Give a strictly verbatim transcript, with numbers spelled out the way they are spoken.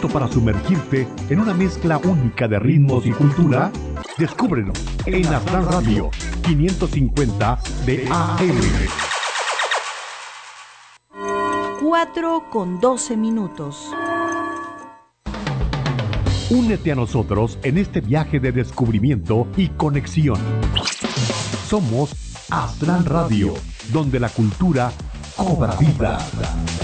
¿Listo para sumergirte en una mezcla única de ritmos y cultura? Descúbrelo en Astral Radio quinientos cincuenta de A M. cuatro con doce minutos. Únete a nosotros en este viaje de descubrimiento y conexión. Somos Astral Radio, donde la cultura cobra vida.